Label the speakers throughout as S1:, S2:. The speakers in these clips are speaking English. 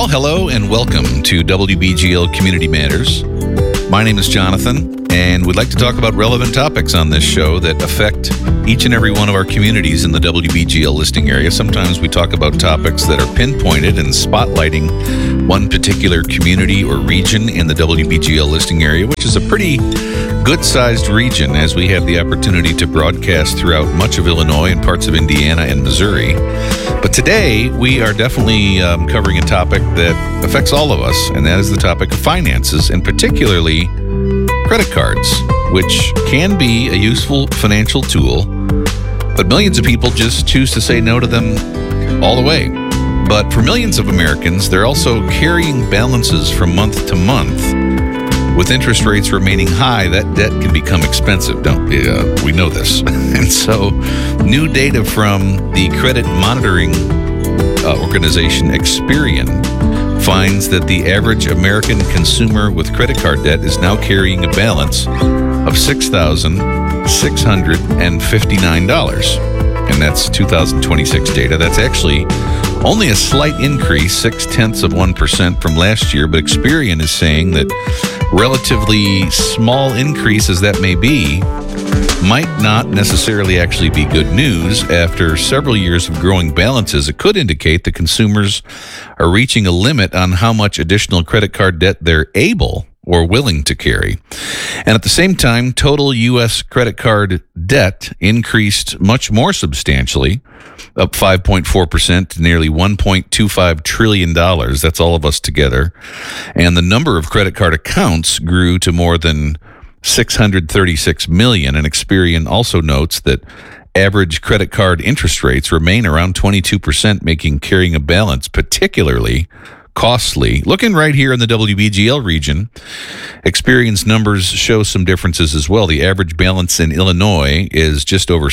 S1: Well, hello and welcome to WBGL Community Matters. My name is Jonathan, and we'd like to talk about relevant topics on this show that affect each and every one of our communities in the WBGL listing area. Sometimes we talk about topics that are pinpointed and spotlighting one particular community or region in the WBGL listing area, which is a pretty good-sized region, as we have the opportunity to broadcast throughout much of Illinois and parts of Indiana and Missouri. But today, we are definitely covering a topic that affects all of us, and that is the topic of finances, and particularly credit cards, which can be a useful financial tool, but millions of people just choose to say no to them all the way. But for millions of Americans, they're also carrying balances from month to month. With interest rates remaining high, that debt can become expensive. We know this. And so new data from the credit monitoring organization Experian finds that the average American consumer with credit card debt is now carrying a balance of $6,659. And that's 2026 data. That's actually only a slight increase, 0.6% from last year, but Experian is saying that relatively small increase as that may be, might not necessarily actually be good news. After several years of growing balances, it could indicate that consumers are reaching a limit on how much additional credit card debt they're able or willing to carry. And at the same time, total U.S. credit card debt increased much more substantially, up 5.4% to nearly $1.25 trillion. That's all of us together. And the number of credit card accounts grew to more than 636 million. And Experian also notes that average credit card interest rates remain around 22%, making carrying a balance particularly costly. Looking right here in the WBGL region, Experian's numbers show some differences as well. The average balance in Illinois is just over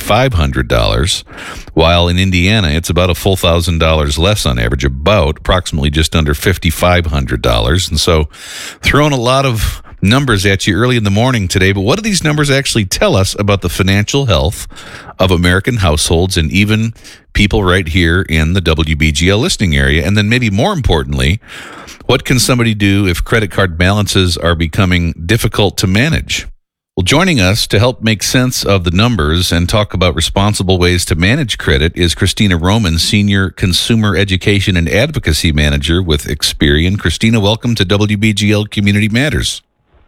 S1: $6,500, while in Indiana, it's about a full $1,000 less on average, about approximately just under $5,500. And so throwing a lot of numbers at you early in the morning today, but what do these numbers actually tell us about the financial health of American households and even people right here in the WBGL listing area? And then maybe more importantly, what can somebody do if credit card balances are becoming difficult to manage? Well, joining us to help make sense of the numbers and talk about responsible ways to manage credit is Christina Roman, Senior Consumer Education and Advocacy Manager with Experian. Christina, welcome to WBGL Community Matters.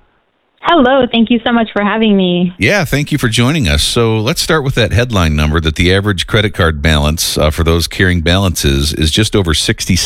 S2: Hello. Thank you so much for having me.
S1: Yeah, thank you for joining us. So let's start with that headline number that the average credit card balance for those carrying balances is just over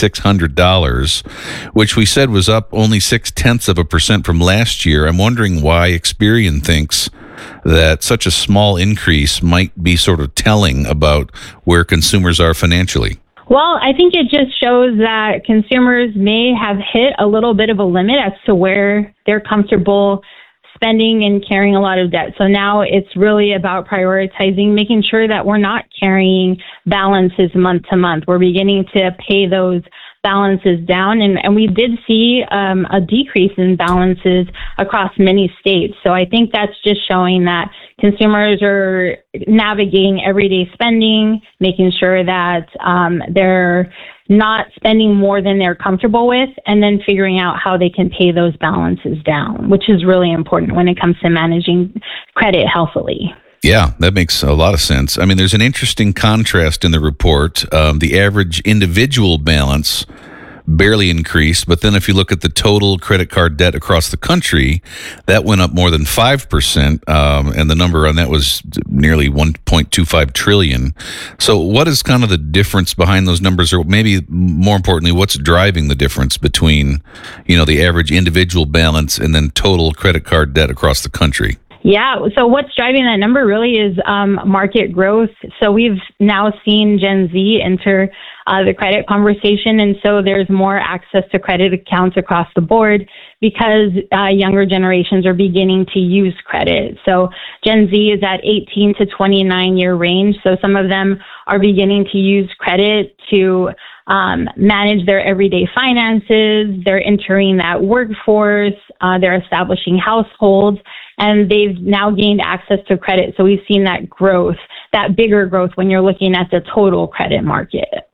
S1: $6,600, which we said was up only 0.6% from last year. I'm wondering why Experian thinks that such a small increase might be sort of telling about where consumers are financially.
S2: Well, I think it just shows that consumers may have hit a little bit of a limit as to where they're comfortable spending and carrying a lot of debt. So now it's really about prioritizing, making sure that we're not carrying balances month to month. We're beginning to pay those balances down. And we did see a decrease in balances across many states. So I think that's just showing that consumers are navigating everyday spending, making sure that they're not spending more than they're comfortable with, and then figuring out how they can pay those balances down, which is really important when it comes to managing credit healthily.
S1: Yeah, that makes a lot of sense. I mean, there's an interesting contrast in the report. The average individual balance barely increased, but then if you look at the total credit card debt across the country, that went up more than 5%, and the number on that was nearly $1.25 trillion. So what is kind of the difference behind those numbers, or maybe more importantly, what's driving the difference between, the average individual balance and then total credit card debt across the country?
S2: Yeah. So what's driving that number really is market growth. So we've now seen Gen Z enter the credit conversation. And so there's more access to credit accounts across the board because younger generations are beginning to use credit. So Gen Z is at 18 to 29 year range. So some of them are beginning to use credit to manage their everyday finances. They're entering that workforce. They're establishing households, and they've now gained access to credit. So we've seen that growth, that bigger growth when you're looking at the total credit market.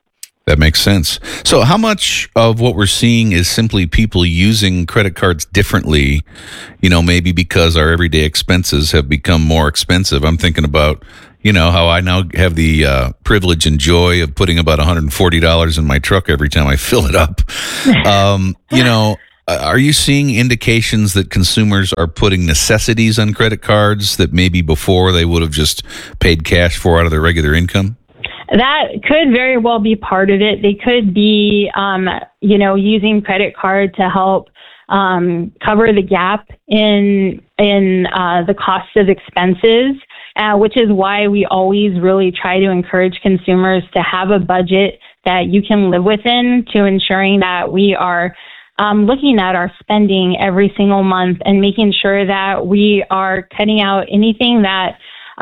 S1: That makes sense. So how much of what we're seeing is simply people using credit cards differently, maybe because our everyday expenses have become more expensive? I'm thinking about, how I now have the privilege and joy of putting about $140 in my truck every time I fill it up. Are you seeing indications that consumers are putting necessities on credit cards that maybe before they would have just paid cash for out of their regular income?
S2: That could very well be part of it. They could be, using credit card to help cover the gap in the cost of expenses, which is why we always really try to encourage consumers to have a budget that you can live within, to ensuring that we are looking at our spending every single month and making sure that we are cutting out anything that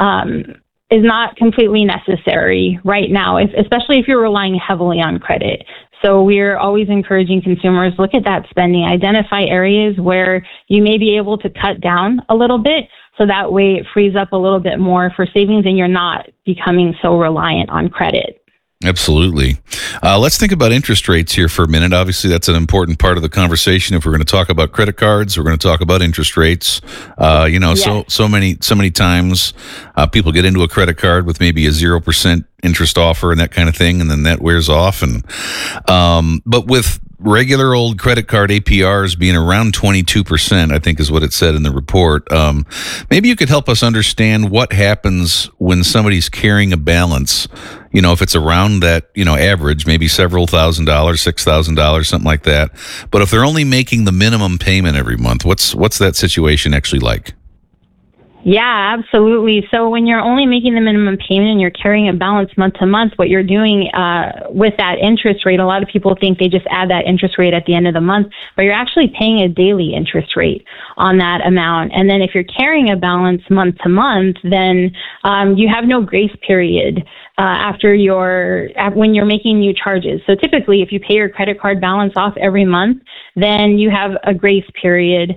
S2: is not completely necessary right now, especially if you're relying heavily on credit. So we're always encouraging consumers, look at that spending, identify areas where you may be able to cut down a little bit, so that way it frees up a little bit more for savings and you're not becoming so reliant on credit.
S1: Absolutely. Let's think about interest rates here for a minute. Obviously, that's an important part of the conversation. If we're going to talk about credit cards, we're going to talk about interest rates. Yes. So many times people get into a credit card with maybe a 0% interest offer and that kind of thing, and then that wears off. And but with regular old credit card APRs being around 22%, I think is what it said in the report. Maybe you could help us understand what happens when somebody's carrying a balance. If it's around that, average, maybe several $1,000s, $6,000, something like that. But if they're only making the minimum payment every month, what's that situation actually like?
S2: Yeah, absolutely. So when you're only making the minimum payment and you're carrying a balance month to month, what you're doing with that interest rate, a lot of people think they just add that interest rate at the end of the month, but you're actually paying a daily interest rate on that amount. And then if you're carrying a balance month to month, then you have no grace period when you're making new charges. So typically, if you pay your credit card balance off every month, then you have a grace period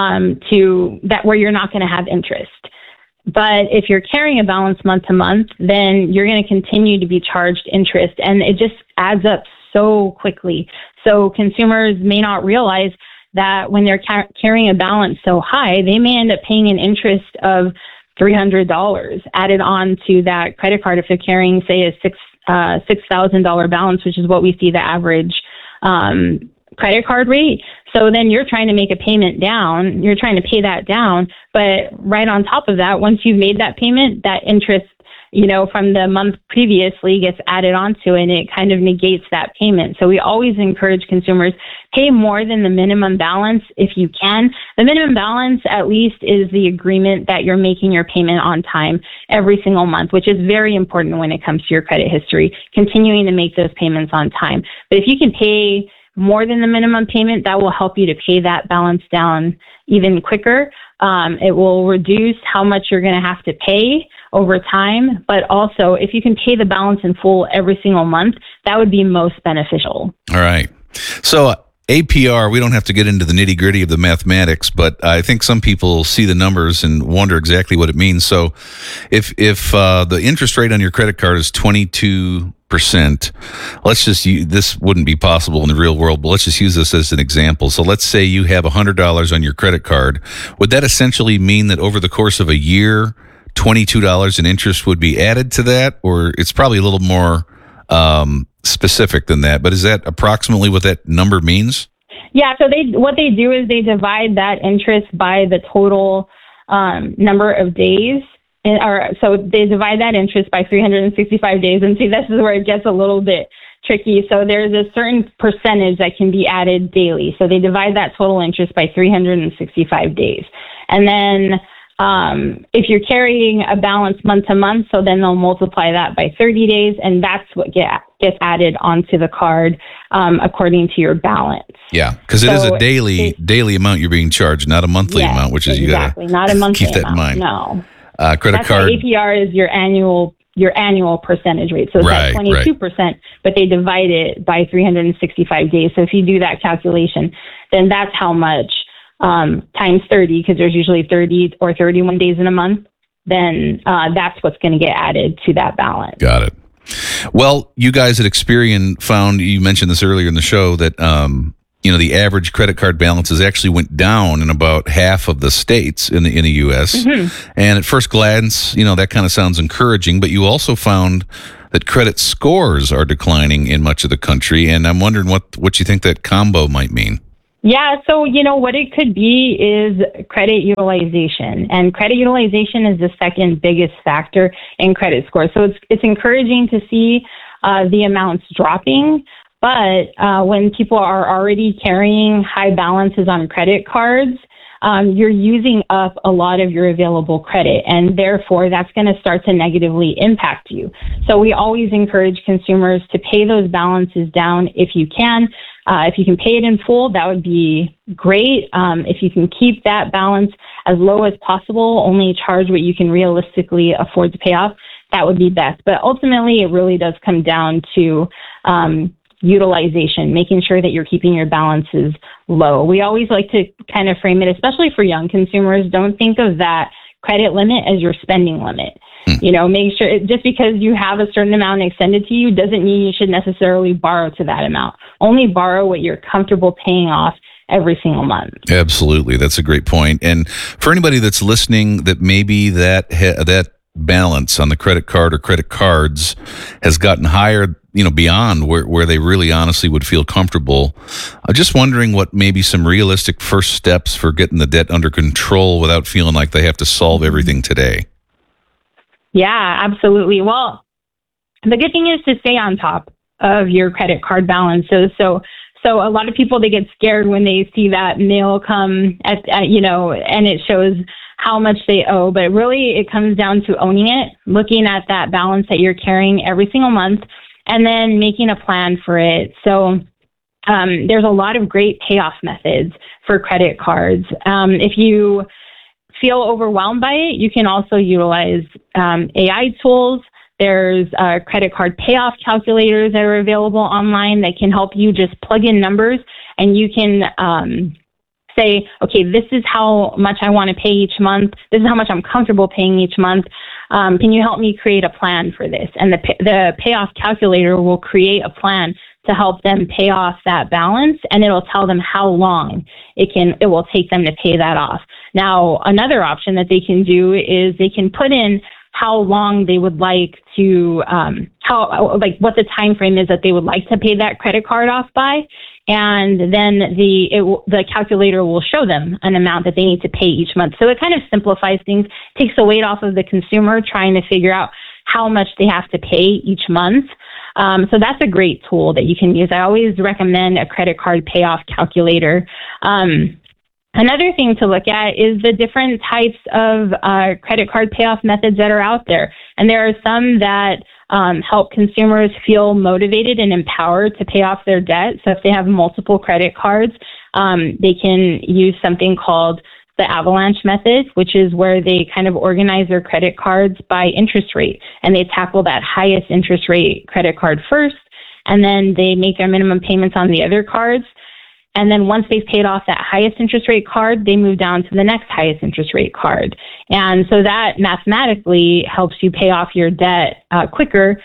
S2: where you're not going to have interest. But if you're carrying a balance month to month, then you're going to continue to be charged interest, and it just adds up so quickly. So consumers may not realize that when they're carrying a balance so high, they may end up paying an interest of $300 added on to that credit card if they're carrying, say, a $6,000 balance, which is what we see the average credit card rate. So then you're trying to make a payment down, you're trying to pay that down, but right on top of that, once you've made that payment, that interest, from the month previously gets added onto it, and it kind of negates that payment. So we always encourage consumers, pay more than the minimum balance if you can. The minimum balance, at least, is the agreement that you're making your payment on time every single month, which is very important when it comes to your credit history, continuing to make those payments on time. But if you can pay more than the minimum payment, that will help you to pay that balance down even quicker. It will reduce how much you're going to have to pay over time, but also if you can pay the balance in full every single month, that would be most beneficial.
S1: All right. So APR, we don't have to get into the nitty gritty of the mathematics, but I think some people see the numbers and wonder exactly what it means. So if the interest rate on your credit card is 22%, let's just use, this wouldn't be possible in the real world, but let's just use this as an example. So let's say you have $100 on your credit card. Would that essentially mean that over the course of a year, $22 in interest would be added to that? Or it's probably a little more specific than that, but is that approximately what that number means?
S2: Yeah, so what they do is they divide that interest by the total number of days. So they divide that interest by 365 days. And see, this is where it gets a little bit tricky. So there's a certain percentage that can be added daily. So they divide that total interest by 365 days. And then if you're carrying a balance month to month, so then they'll multiply that by 30 days, and that's what gets added onto the card according to your balance.
S1: Yeah, because it is a daily amount you're being charged, not a monthly amount, which is
S2: exactly, you got to not a monthly
S1: keep that
S2: amount,
S1: in mind.
S2: No.
S1: Credit card
S2: APR is your annual percentage rate. So it's at 22%, but they divide it by 365 days. So if you do that calculation, then that's how much times 30, because there's usually 30 or 31 days in a month, then that's what's going to get added to that balance.
S1: Got it. Well, you guys at Experian found, you mentioned this earlier in the show, that the average credit card balances actually went down in about half of the states in the U.S.
S2: Mm-hmm.
S1: And at first glance, that kind of sounds encouraging. But you also found that credit scores are declining in much of the country. And I'm wondering what you think that combo might mean.
S2: Yeah, so what it could be is credit utilization, and credit utilization is the second biggest factor in credit score. So it's encouraging to see the amounts dropping, but when people are already carrying high balances on credit cards, you're using up a lot of your available credit, and therefore that's going to start to negatively impact you. So we always encourage consumers to pay those balances down if you can. If you can pay it in full, that would be great. If you can keep that balance as low as possible, only charge what you can realistically afford to pay off, that would be best. But ultimately, it really does come down to utilization, making sure that you're keeping your balances low. We always like to kind of frame it, especially for young consumers, don't think of that credit limit as your spending limit. Make sure just because you have a certain amount extended to you doesn't mean you should necessarily borrow to that amount. Only borrow what you're comfortable paying off every single month.
S1: Absolutely. That's a great point. And for anybody that's listening, that maybe that balance on the credit card or credit cards has gotten higher, beyond where they really honestly would feel comfortable. I'm just wondering what maybe some realistic first steps for getting the debt under control without feeling like they have to solve everything today.
S2: Yeah, absolutely. Well, the good thing is to stay on top of your credit card balances. So a lot of people, they get scared when they see that mail come and it shows how much they owe. But really, it comes down to owning it, looking at that balance that you're carrying every single month, and then making a plan for it. So there's a lot of great payoff methods for credit cards. If you feel overwhelmed by it, you can also utilize AI tools. There's credit card payoff calculators that are available online that can help you just plug in numbers, and you can say, okay, this is how much I want to pay each month. This is how much I'm comfortable paying each month. Can you help me create a plan for this? And the payoff calculator will create a plan to help them pay off that balance, and it'll tell them how long it will take them to pay that off. Now, another option that they can do is they can put in how long they would like to, what the time frame is that they would like to pay that credit card off by, and then the calculator will show them an amount that they need to pay each month. So it kind of simplifies things, takes the weight off of the consumer trying to figure out how much they have to pay each month. So that's a great tool that you can use. I always recommend a credit card payoff calculator. Another thing to look at is the different types of credit card payoff methods that are out there. And there are some that help consumers feel motivated and empowered to pay off their debt. So if they have multiple credit cards, they can use something called the avalanche method, which is where they kind of organize their credit cards by interest rate. And they tackle that highest interest rate credit card first, and then they make their minimum payments on the other cards. And then once they've paid off that highest interest rate card, they move down to the next highest interest rate card. And so that mathematically helps you pay off your debt quicker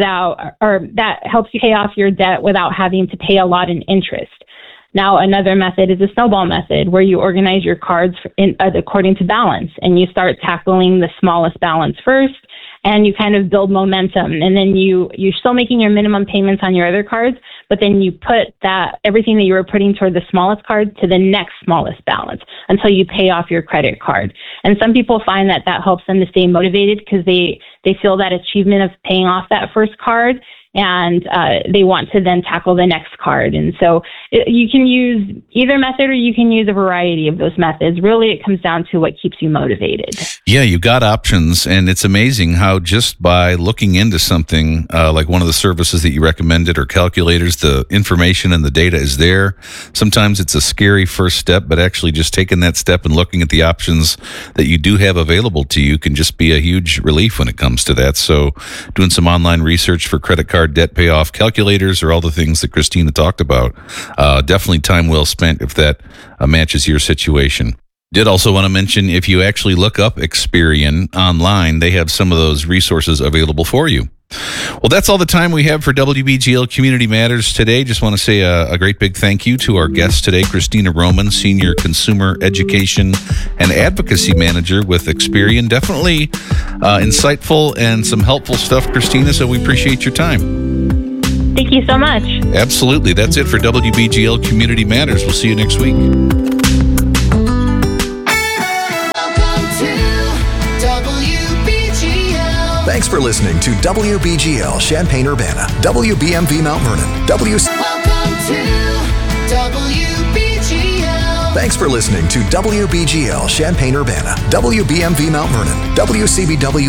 S2: that helps you pay off your debt without having to pay a lot in interest. Now, another method is the snowball method, where you organize your cards according to balance, and you start tackling the smallest balance first, and you kind of build momentum. And then you're still making your minimum payments on your other cards, but then you put everything that you were putting toward the smallest card to the next smallest balance until you pay off your credit card. And some people find that helps them to stay motivated because they feel that achievement of paying off that first card, and they want to then tackle the next card. And so you can use either method, or you can use a variety of those methods. Really, it comes down to what keeps you motivated.
S1: Yeah, you got options, and it's amazing how just by looking into something like one of the services that you recommended or calculators, the information and the data is there. Sometimes it's a scary first step, but actually just taking that step and looking at the options that you do have available to you can just be a huge relief when it comes to that. So doing some online research for credit card debt payoff calculators or all the things that Christina talked about. Definitely time well spent if that matches your situation. Did also want to mention, if you actually look up Experian online, they have some of those resources available for you. Well, that's all the time we have for WBGL Community Matters today. Just want to say a great big thank you to our guest today, Christina Roman, Senior Consumer Education and Advocacy Manager with Experian. Definitely insightful and some helpful stuff, Christina, so we appreciate your time.
S2: Thank you so much.
S1: Absolutely. That's it for WBGL Community Matters. We'll see you next week.
S3: Thanks for listening to WBGL Champaign-Urbana, WBMV Mount Vernon,
S4: Welcome to WBGL.
S3: Thanks for listening to WBGL Champaign-Urbana, WBMV Mount Vernon, WCBW